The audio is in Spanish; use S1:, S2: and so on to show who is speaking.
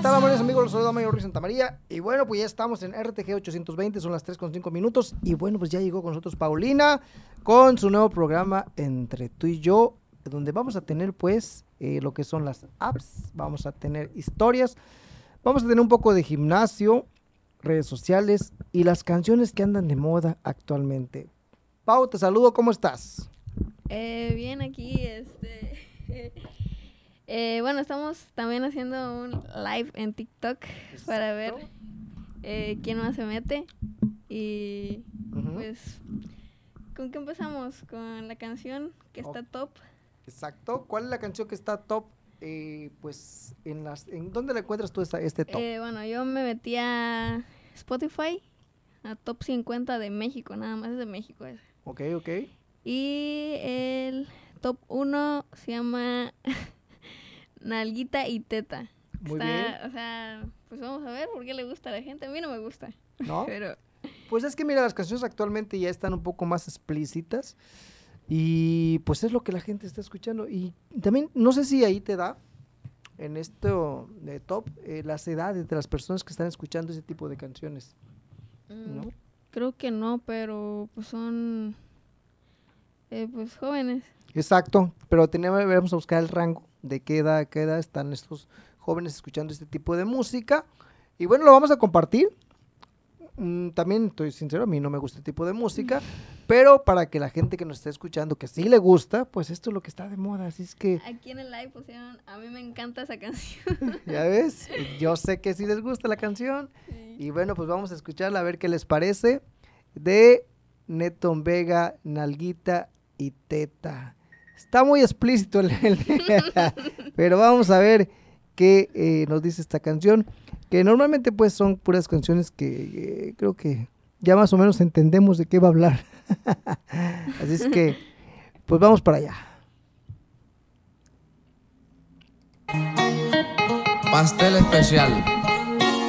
S1: tal, amigos? Los saluda Mayor Ruiz Santamaría. Y bueno, pues ya estamos en RTG 820, son las 3:05. Y bueno, pues ya llegó con nosotros Paulina con su nuevo programa Entre tú y yo, donde vamos a tener pues lo que son las apps, vamos a tener historias, vamos a tener un poco de gimnasio, redes sociales y las canciones que andan de moda actualmente. Pau, te saludo, ¿cómo estás?
S2: Bien, aquí, bueno, estamos también haciendo un live en TikTok. Exacto. Para ver quién más se mete. Y pues, ¿con qué empezamos? Con la canción que está top.
S1: Exacto, ¿cuál es la canción que está top? Pues, ¿en dónde la encuentras tú este top?
S2: Bueno, yo me metí a Spotify, a top 50 de México, nada más es de México ese.
S1: Ok.
S2: Y el top 1 se llama Nalguita y Teta.
S1: Muy bien.
S2: O sea, pues vamos a ver por qué le gusta a la gente. A mí no me gusta.
S1: ¿No?
S2: Pero
S1: pues es que mira, las canciones actualmente ya están un poco más explícitas y pues es lo que la gente está escuchando. Y también, no sé si ahí te da, en esto de top, las edades de las personas que están escuchando ese tipo de canciones, ¿no?
S2: Creo que no, pero pues son pues jóvenes.
S1: Exacto, pero vamos a buscar el rango de qué edad están estos jóvenes escuchando este tipo de música. Y bueno, lo vamos a compartir. También estoy sincero, a mí no me gusta este tipo de música, pero para que la gente que nos está escuchando, que sí le gusta, pues esto es lo que está de moda, así es que...
S2: Aquí en el live pusieron, a mí me encanta esa canción.
S1: Ya ves, yo sé que sí les gusta la canción, sí. Y bueno, pues vamos a escucharla a ver qué les parece, de Neton Vega, Nalguita y Teta. Está muy explícito pero vamos a ver qué nos dice esta canción, que normalmente pues son puras canciones que creo que ya más o menos entendemos de qué va a hablar. Así es que pues vamos para allá.
S3: Pastel especial